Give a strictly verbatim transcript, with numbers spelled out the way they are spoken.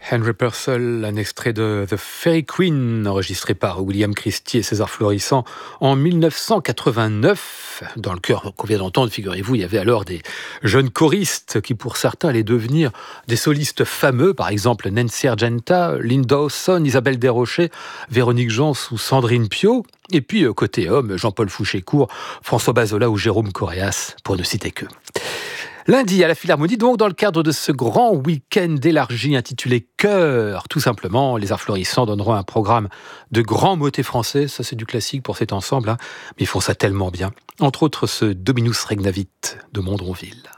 Henry Purcell, un extrait de The Fairy Queen, enregistré par William Christie et César Florissant en mille neuf cent quatre-vingt-neuf. Dans le chœur qu'on vient d'entendre, figurez-vous, il y avait alors des jeunes choristes qui, pour certains, allaient devenir des solistes fameux, par exemple Nancy Argenta, Lynn Dawson, Isabelle Desrochers, Véronique Jans ou Sandrine Piau. Et puis, côté homme, Jean-Paul Fouché-Court, François Bazola ou Jérôme Coréas, pour ne citer qu'eux. Lundi, à la Philharmonie, donc, dans le cadre de ce grand week-end élargi intitulé Chœur, tout simplement, les Arts Florissants donneront un programme de grands motets français. Ça, c'est du classique pour cet ensemble, hein, mais ils font ça tellement bien. Entre autres, ce Dominus Regnavit de Mondronville.